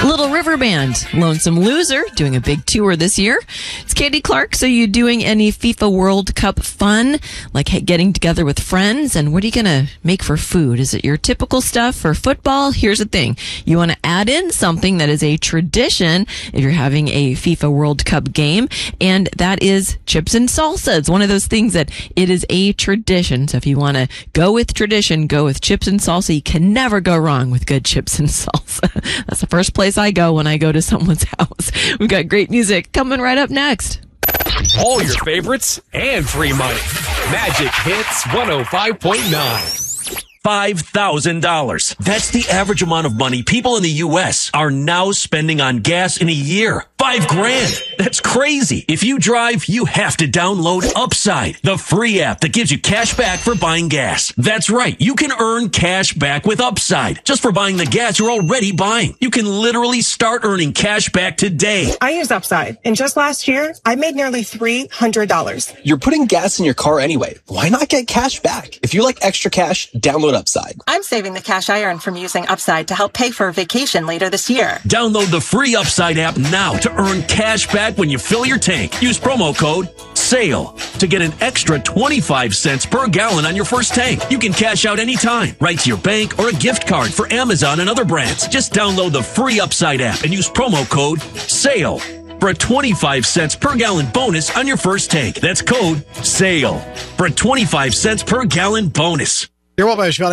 Little River Band, Lonesome Loser, doing a big tour this year. It's Katie Clark. So you doing any FIFA World Cup fun, like getting together with friends? And what are you going to make for food? Is it your typical stuff for football? Here's the thing. You want to add in something that is a tradition if you're having a FIFA World Cup game, and that is chips and salsa. It's one of those things that it is a tradition. So if you want to go with tradition, go with chips and salsa. You can never go wrong with good chips and salsa. That's the first place I go when I go to someone's house. We've got great music coming right up next. All your favorites and free money. Magic Hits 105.9. $5,000. That's the average amount of money people in the U.S. are now spending on gas in a year. $5,000. That's crazy. If you drive, you have to download Upside, the free app that gives you cash back for buying gas. That's right. You can earn cash back with Upside just for buying the gas you're already buying. You can literally start earning cash back today. I use Upside, and just last year, I made nearly $300. You're putting gas in your car anyway. Why not get cash back? If you like extra cash, download Upside. I'm saving the cash I earn from using Upside to help pay for a vacation later this year. Download the free Upside app now to earn cash back when you fill your tank. Use promo code SALE to get an extra 25 cents per gallon on your first tank. You can cash out anytime, right to your bank or a gift card for Amazon and other brands. Just download the free Upside app and use promo code SALE for a 25 cents per gallon bonus on your first tank. That's code SALE for a 25 cents per gallon bonus. You're welcome,